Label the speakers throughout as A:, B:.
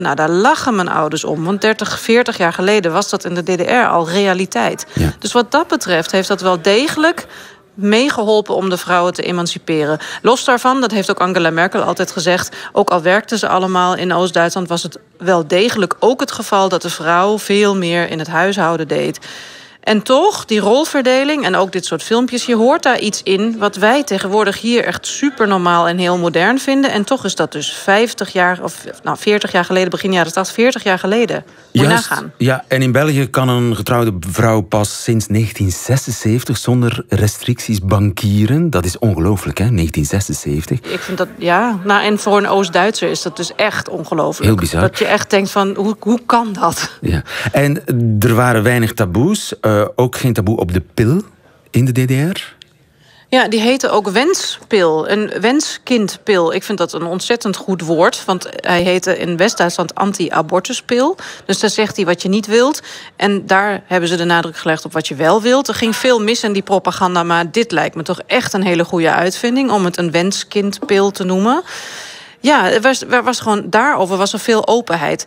A: Nou, daar lachen mijn ouders om. Want 30, 40 jaar geleden was dat in de DDR al realiteit. Ja. Dus wat dat betreft heeft dat wel degelijk meegeholpen om de vrouwen te emanciperen. Los daarvan, dat heeft ook Angela Merkel altijd gezegd, ook al werkten ze allemaal in Oost-Duitsland, was het wel degelijk ook het geval dat de vrouw veel meer in het huishouden deed. En toch, die rolverdeling en ook dit soort filmpjes, je hoort daar iets in wat wij tegenwoordig hier echt super normaal en heel modern vinden. En toch is dat dus 40 jaar geleden, begin jaren 80, 40 jaar geleden. Moet je nagaan.
B: Ja, en in België kan een getrouwde vrouw pas sinds 1976 zonder restricties bankieren. Dat is ongelooflijk, hè, 1976.
A: Ik vind dat, ja. Nou, en voor een Oost-Duitser is dat dus echt ongelooflijk.
B: Heel bizar.
A: Dat je echt denkt van, hoe kan dat?
B: Ja. En er waren weinig taboes. Ook geen taboe op de pil in de DDR?
A: Ja, die heette ook wenspil, een wenskindpil. Ik vind dat een ontzettend goed woord, want hij heette in West-Duitsland anti-abortuspil. Dus daar zegt hij wat je niet wilt. En daar hebben ze de nadruk gelegd op wat je wel wilt. Er ging veel mis in die propaganda, maar dit lijkt me toch echt een hele goede uitvinding om het een wenskindpil te noemen. Ja, daarover was er veel openheid.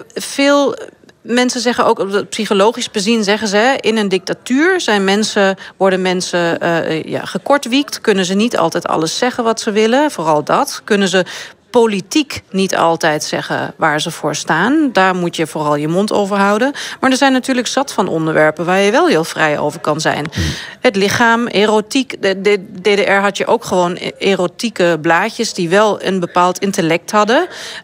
A: Mensen zeggen ook, psychologisch bezien zeggen ze, in een dictatuur worden mensen gekortwiekt. Kunnen ze niet altijd alles zeggen wat ze willen, vooral dat. Kunnen ze politiek niet altijd zeggen waar ze voor staan. Daar moet je vooral je mond over houden. Maar er zijn natuurlijk zat van onderwerpen waar je wel heel vrij over kan zijn. Het lichaam, erotiek. De DDR had je ook gewoon erotieke blaadjes die wel een bepaald intellect hadden.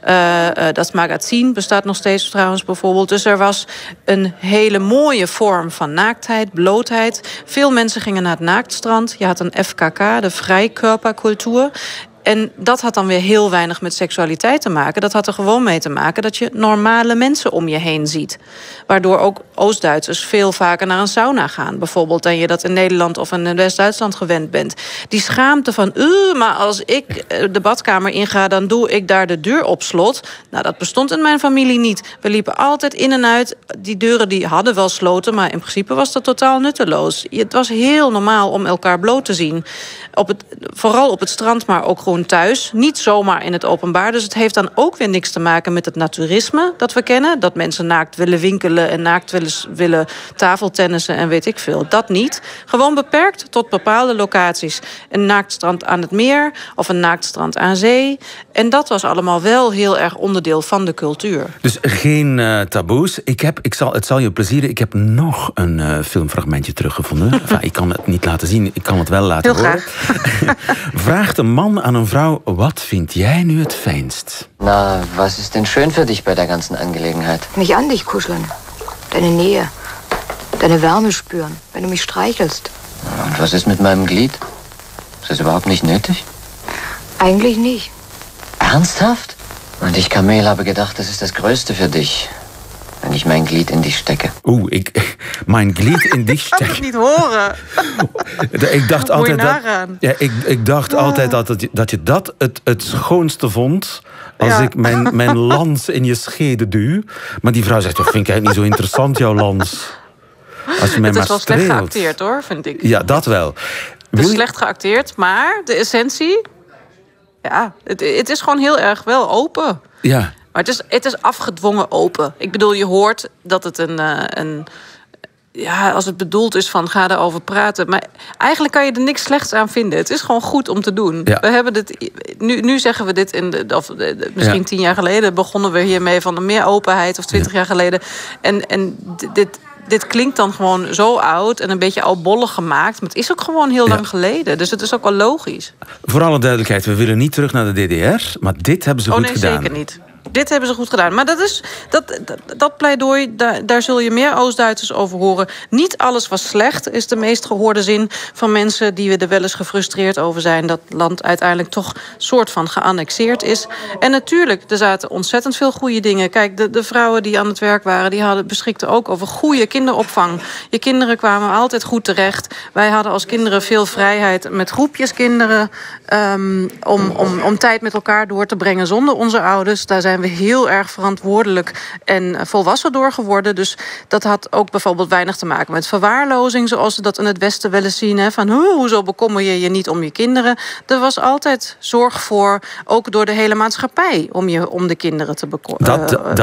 A: Dat magazine bestaat nog steeds trouwens bijvoorbeeld. Dus er was een hele mooie vorm van naaktheid, blootheid. Veel mensen gingen naar het naaktstrand. Je had een FKK, de Freikörperkultuur. En dat had dan weer heel weinig met seksualiteit te maken. Dat had er gewoon mee te maken dat je normale mensen om je heen ziet. Waardoor ook Oost-Duitsers veel vaker naar een sauna gaan. Bijvoorbeeld dan je dat in Nederland of in West-Duitsland gewend bent. Die schaamte van, maar als ik de badkamer inga, dan doe ik daar de deur op slot. Nou, dat bestond in mijn familie niet. We liepen altijd in en uit. Die deuren die hadden wel sloten, maar in principe was dat totaal nutteloos. Het was heel normaal om elkaar bloot te zien. Vooral op het strand, maar ook gewoon thuis. Niet zomaar in het openbaar. Dus het heeft dan ook weer niks te maken met het naturisme dat we kennen. Dat mensen naakt willen winkelen en naakt willen tafeltennissen en weet ik veel. Dat niet. Gewoon beperkt tot bepaalde locaties. Een naaktstrand aan het meer of een naaktstrand aan zee. En dat was allemaal wel heel erg onderdeel van de cultuur.
B: Dus geen taboes. Het zal je plezieren. Ik heb nog een filmfragmentje teruggevonden. Enfin, ik kan het niet laten zien. Ik kan het wel laten
A: heel
B: horen.
A: Graag.
B: Vraagt een man aan een vrouw, wat vind jij nu het fijnst?
C: Na, was ist denn schön für dich bei der ganzen Angelegenheit?
D: Mich an dich kuscheln. Deine Nähe. Deine Wärme spüren, wenn du mich streichelst.
C: Und was ist mit meinem Glied? Ist das überhaupt nicht nötig?
D: Eigentlich nicht.
C: Ernsthaft? Und ich, Kamel, habe gedacht, das ist das Größte für dich. Wenn ich mein Glied in dich stecke.
B: Mijn glied in dich stecke.
A: Ik kan het niet horen.
B: Ik dacht altijd
A: ik
B: dacht altijd dat je dat het schoonste vond als ik mijn lans in je schede duw. Maar die vrouw zegt, dat vind ik eigenlijk niet zo interessant, jouw lans. Als je mij
A: het is wel
B: streelt.
A: slecht geacteerd, hoor, vind ik.
B: Ja, dat wel.
A: Het is slecht geacteerd, maar de essentie, ja, het is gewoon heel erg wel open.
B: Ja.
A: Maar het is afgedwongen open. Ik bedoel, je hoort dat het als het bedoeld is van ga erover praten. Maar eigenlijk kan je er niks slechts aan vinden. Het is gewoon goed om te doen. Ja. We hebben dit, nu zeggen we dit misschien 10 jaar geleden begonnen we hiermee van meer openheid of 20 jaar geleden. En dit klinkt dan gewoon zo oud en een beetje oudbollig gemaakt. Maar het is ook gewoon heel lang geleden. Dus het is ook wel logisch.
B: Voor alle duidelijkheid, we willen niet terug naar de DDR. Maar dit hebben ze goed gedaan.
A: Nee, zeker niet. Dit hebben ze goed gedaan. Maar dat pleidooi, daar zul je meer Oost-Duitsers over horen. Niet alles was slecht, is de meest gehoorde zin van mensen die er wel eens gefrustreerd over zijn dat het land uiteindelijk toch soort van geannexeerd is. En natuurlijk, er zaten ontzettend veel goede dingen. Kijk, de vrouwen die aan het werk waren, die beschikten ook over goede kinderopvang. Je kinderen kwamen altijd goed terecht. Wij hadden als kinderen veel vrijheid met groepjes kinderen om tijd met elkaar door te brengen zonder onze ouders. Daar zijn we we heel erg verantwoordelijk en volwassen door geworden. Dus dat had ook bijvoorbeeld weinig te maken met verwaarlozing, zoals we dat in het Westen wel eens zien. Hè, van hoezo bekommer je je niet om je kinderen? Er was altijd zorg voor, ook door de hele maatschappij, om de kinderen te bekommeren.